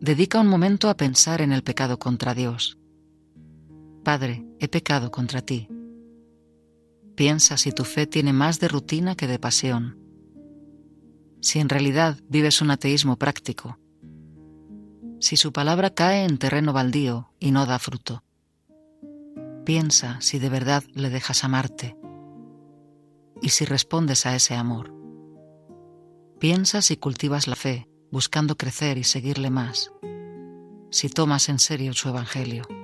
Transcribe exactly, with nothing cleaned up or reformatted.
Dedica un momento a pensar en el pecado contra Dios. Padre, he pecado contra ti. Piensa si tu fe tiene más de rutina que de pasión. Si en realidad vives un ateísmo práctico. Si su palabra cae en terreno baldío y no da fruto. Piensa si de verdad le dejas amarte. Y si respondes a ese amor. Piensa si cultivas la fe, buscando crecer y seguirle más. Si tomas en serio su evangelio.